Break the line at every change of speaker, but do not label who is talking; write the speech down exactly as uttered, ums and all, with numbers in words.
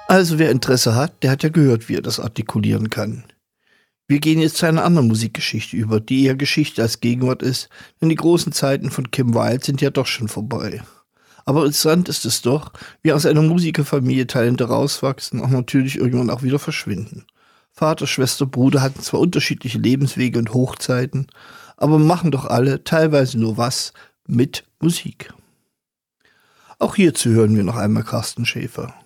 Also wer Interesse hat, der hat ja gehört, wie er das artikulieren kann. Wir gehen jetzt zu einer anderen Musikgeschichte über, die eher Geschichte als Gegenwart ist, denn die großen Zeiten von Kim Wilde sind ja doch schon vorbei. Aber interessant ist es doch, wie aus einer Musikerfamilie Talente rauswachsen und natürlich irgendwann auch wieder verschwinden. Vater, Schwester, Bruder hatten zwar unterschiedliche Lebenswege und Hochzeiten, aber machen doch alle teilweise nur was mit Musik. Auch hierzu hören wir noch einmal Carsten Schäfer.